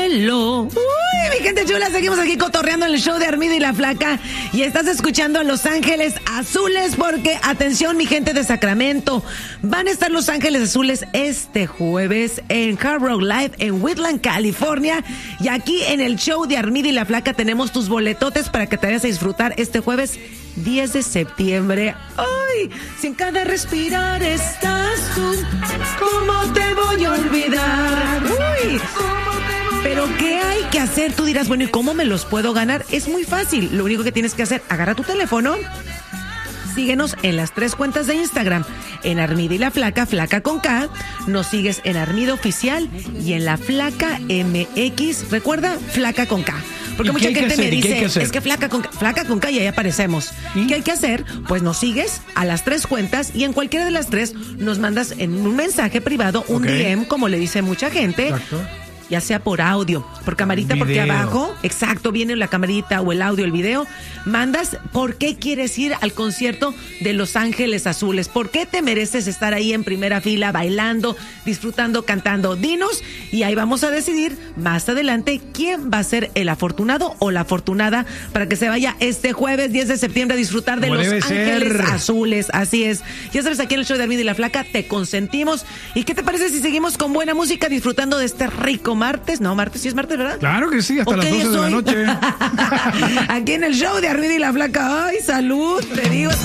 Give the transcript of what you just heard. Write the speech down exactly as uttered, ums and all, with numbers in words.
cielo. Uy, mi gente chula, seguimos aquí cotorreando en el show de Armida y la Flaca. Y estás escuchando a Los Ángeles Azules porque, atención, mi gente de Sacramento, van a estar Los Ángeles Azules este jueves en Hard Rock Live en Woodland, California. Y aquí en el show de Armida y la Flaca tenemos tus boletotes para que te vayas a disfrutar este jueves diez de septiembre. ¡Ay! Si en cada respirar estás tú, ¿cómo te voy a olvidar? ¡Uy! Pero ¿qué hay que hacer? Tú dirás, bueno, ¿y cómo me los puedo ganar? Es muy fácil. Lo único que tienes que hacer, agarra tu teléfono, síguenos en las tres cuentas de Instagram, en Armida y la Flaca, Flaca con K, nos sigues en Armida Oficial y en la Flaca M X, recuerda, Flaca con K. Porque mucha gente me dice, es que flaca con, flaca con K y ahí aparecemos. ¿Y qué hay que hacer? Pues nos sigues a las tres cuentas y en cualquiera de las tres nos mandas en un mensaje privado, un okay. D M, como le dice mucha gente. Exacto. Ya sea por audio, por camarita, video. Porque abajo, exacto, viene la camarita o el audio, el video, mandas por qué quieres ir al concierto de Los Ángeles Azules, por qué te mereces estar ahí en primera fila, bailando, disfrutando, cantando, dinos, y ahí vamos a decidir más adelante quién va a ser el afortunado o la afortunada para que se vaya este jueves diez de septiembre a disfrutar de Los Ángeles ser. Azules, así es. Ya sabes, aquí en el show de Armida y la Flaca te consentimos, ¿y qué te parece si seguimos con buena música disfrutando de este rico martes? No, martes, sí es martes, ¿verdad? Claro que sí, hasta las doce de la noche. Aquí en el show de Armida y la Flaca. ¡Ay, salud! Te digo.